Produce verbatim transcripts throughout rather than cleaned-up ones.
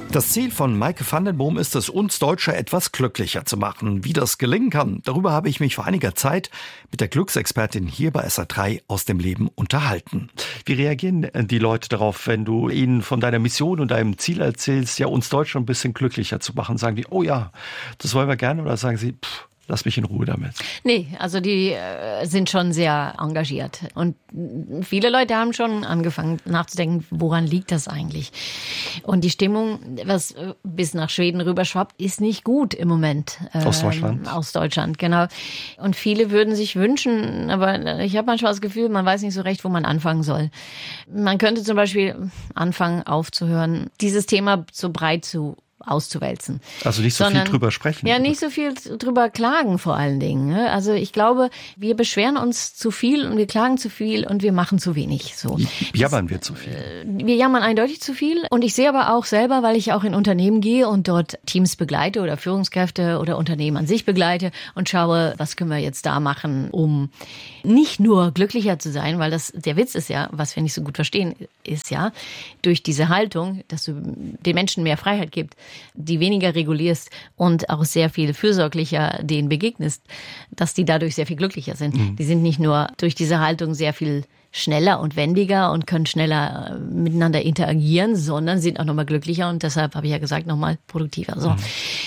Das Ziel von Maike van den Boom ist es, uns Deutsche etwas glücklicher zu machen. Wie das gelingen kann, darüber habe ich mich vor einiger Zeit mit der Glücksexpertin hier bei S R drei aus dem Leben unterhalten. Wie reagieren die Leute darauf, wenn du ihnen von deiner Mission und deinem Ziel erzählst, ja, uns Deutsche ein bisschen glücklicher zu machen? Sagen die, oh ja, das wollen wir gerne, oder sagen sie, pff, lass mich in Ruhe damit? Nee, also die äh, sind schon sehr engagiert. Und viele Leute haben schon angefangen nachzudenken, woran liegt das eigentlich? Und die Stimmung, was bis nach Schweden rüberschwappt, ist nicht gut im Moment. Ähm, aus Deutschland? Aus Deutschland, genau. Und viele würden sich wünschen, aber ich habe manchmal das Gefühl, man weiß nicht so recht, wo man anfangen soll. Man könnte zum Beispiel anfangen, aufzuhören, dieses Thema so breit zu auszuwälzen. Also nicht so Sondern, viel drüber sprechen. Ja, nicht so viel drüber klagen vor allen Dingen. Also ich glaube, wir beschweren uns zu viel und wir klagen zu viel und wir machen zu wenig. So. Jammern wir zu viel? Wir jammern eindeutig zu viel. Und ich sehe aber auch selber, weil ich auch in Unternehmen gehe und dort Teams begleite oder Führungskräfte oder Unternehmen an sich begleite und schaue, was können wir jetzt da machen, um nicht nur glücklicher zu sein, weil das der Witz ist ja, was wir nicht so gut verstehen, ist ja, durch diese Haltung, dass du den Menschen mehr Freiheit gibst, die weniger regulierst und auch sehr viel fürsorglicher denen begegnest, dass die dadurch sehr viel glücklicher sind. Mhm. Die sind nicht nur durch diese Haltung sehr viel schneller und wendiger und können schneller miteinander interagieren, sondern sind auch nochmal glücklicher und deshalb habe ich ja gesagt, nochmal produktiver. So. Mhm.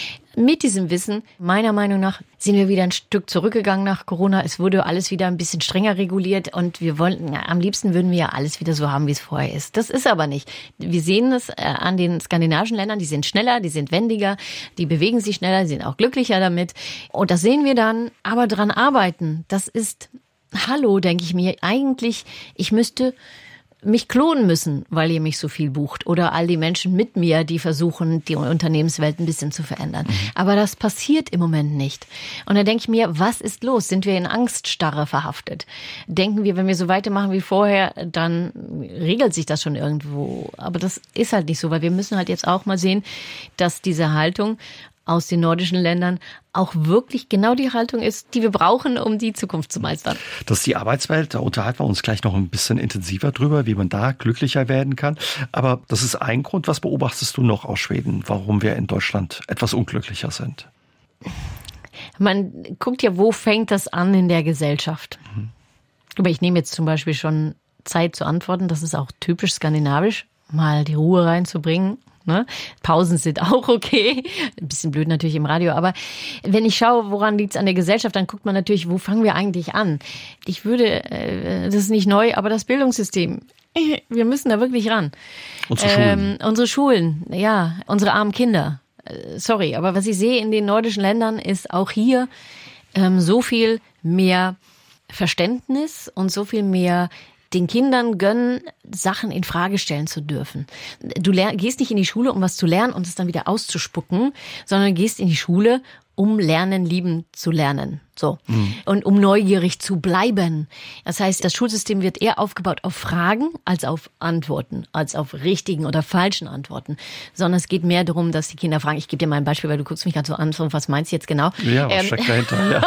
Mit diesem Wissen, meiner Meinung nach, sind wir wieder ein Stück zurückgegangen nach Corona. Es wurde alles wieder ein bisschen strenger reguliert und wir wollten, ja, am liebsten würden wir ja alles wieder so haben, wie es vorher ist. Das ist aber nicht. Wir sehen es äh, an den skandinavischen Ländern, die sind schneller, die sind wendiger, die bewegen sich schneller, die sind auch glücklicher damit. Und das sehen wir dann, aber dran arbeiten, das ist, hallo, denke ich mir, eigentlich, ich müsste mich klonen müssen, weil ihr mich so viel bucht. Oder all die Menschen mit mir, die versuchen, die Unternehmenswelt ein bisschen zu verändern. Mhm. Aber das passiert im Moment nicht. Und dann denke ich mir, was ist los? Sind wir in Angststarre verhaftet? Denken wir, wenn wir so weitermachen wie vorher, dann regelt sich das schon irgendwo. Aber das ist halt nicht so, weil wir müssen halt jetzt auch mal sehen, dass diese Haltung aus den nordischen Ländern auch wirklich genau die Haltung ist, die wir brauchen, um die Zukunft zu meistern. Das ist die Arbeitswelt, da unterhalten wir uns gleich noch ein bisschen intensiver drüber, wie man da glücklicher werden kann. Aber das ist ein Grund. Was beobachtest du noch aus Schweden, warum wir in Deutschland etwas unglücklicher sind? Man guckt ja, wo fängt das an in der Gesellschaft? Mhm. Aber ich nehme jetzt zum Beispiel schon Zeit zu antworten, das ist auch typisch skandinavisch, mal die Ruhe reinzubringen. Ne? Pausen sind auch okay. Ein bisschen blöd natürlich im Radio, aber wenn ich schaue, woran liegt es an der Gesellschaft, dann guckt man natürlich, wo fangen wir eigentlich an? Ich würde, äh, das ist nicht neu, aber das Bildungssystem, wir müssen da wirklich ran. Unsere Schulen. Ähm, unsere Schulen, ja, unsere armen Kinder. Äh, sorry, aber was ich sehe in den nordischen Ländern ist auch hier ähm, so viel mehr Verständnis und so viel mehr den Kindern gönnen, Sachen in Frage stellen zu dürfen. Du lern, gehst nicht in die Schule, um was zu lernen und es dann wieder auszuspucken, sondern gehst in die Schule, um lernen, lieben zu lernen. So. Mhm. Und um neugierig zu bleiben. Das heißt, das Schulsystem wird eher aufgebaut auf Fragen als auf Antworten, als auf richtigen oder falschen Antworten. Sondern es geht mehr darum, dass die Kinder fragen. Ich gebe dir mal ein Beispiel, weil du guckst mich gerade so an, was meinst du jetzt genau? Ja, was ähm, steckt dahinter? Ja.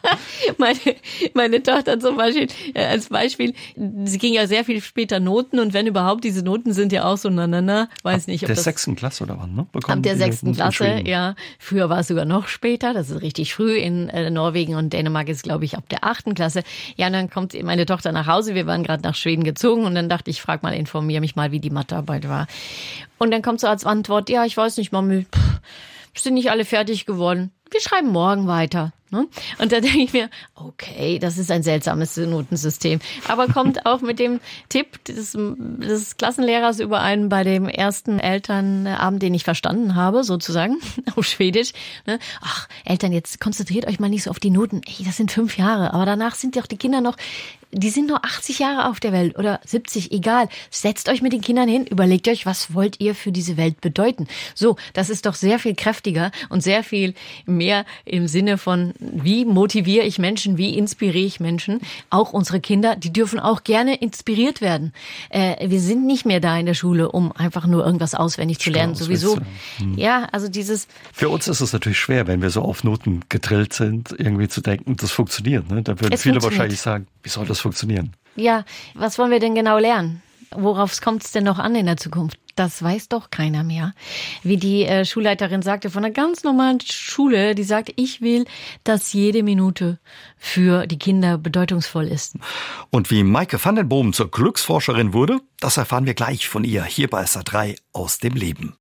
meine, meine Tochter zum Beispiel, äh, als Beispiel, sie ging ja sehr viel später Noten und wenn überhaupt, diese Noten sind ja auch so, na, na, na, weiß ab nicht. Ob der das, sechsten Klasse oder wann, ne? Ab der sechsten Klasse, ja. Früher war es sogar noch später, das ist richtig früh in äh, Norwegen und Dänemark ist, glaube ich, ab der achten Klasse. Ja, und dann kommt meine Tochter nach Hause. Wir waren gerade nach Schweden gezogen und dann dachte ich, frag mal, informiere mich mal, wie die Mathearbeit war. Und dann kommt so als Antwort, ja, ich weiß nicht, Mami, pff, sind nicht alle fertig geworden. Wir schreiben morgen weiter. Ne? Und da denke ich mir, okay, das ist ein seltsames Notensystem. Aber kommt auch mit dem Tipp des, des Klassenlehrers überein bei dem ersten Elternabend, den ich verstanden habe, sozusagen, auf Schwedisch. Ne? Ach, Eltern, jetzt konzentriert euch mal nicht so auf die Noten. Ey, das sind fünf Jahre. Aber danach sind doch die Kinder noch, die sind nur achtzig Jahre auf der Welt oder siebzig, egal. Setzt euch mit den Kindern hin, überlegt euch, was wollt ihr für diese Welt bedeuten? So, das ist doch sehr viel kräftiger und sehr viel mehr im Sinne von, wie motiviere ich Menschen, wie inspiriere ich Menschen? Auch unsere Kinder, die dürfen auch gerne inspiriert werden. Äh, wir sind nicht mehr da in der Schule, um einfach nur irgendwas auswendig zu lernen, sowieso. Hm. Ja, also dieses... Für uns ist es natürlich schwer, wenn wir so auf Noten gedrillt sind, irgendwie zu denken, das funktioniert. Ne? Da würden es viele wahrscheinlich sagen, wie soll das funktionieren? Ja, was wollen wir denn genau lernen? Worauf kommt es denn noch an in der Zukunft? Das weiß doch keiner mehr. Wie die äh, Schulleiterin sagte, von einer ganz normalen Schule, die sagt, ich will, dass jede Minute für die Kinder bedeutungsvoll ist. Und wie Maike van den Boom zur Glücksforscherin wurde, das erfahren wir gleich von ihr hier bei S R drei aus dem Leben.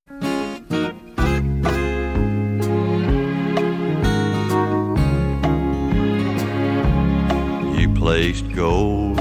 You placed gold